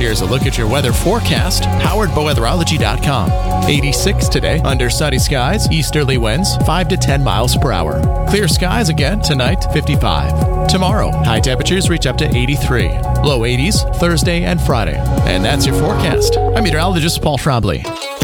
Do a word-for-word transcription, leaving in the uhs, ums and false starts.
Here's a look at your weather forecast, powered by weatherology dot com. eighty-six today, under sunny skies, easterly winds, five to ten miles per hour. Clear skies again tonight, fifty-five. Tomorrow, high temperatures reach up to eighty-three. Low eighties Thursday and Friday. And that's your forecast. I'm meteorologist Paul Schraubly.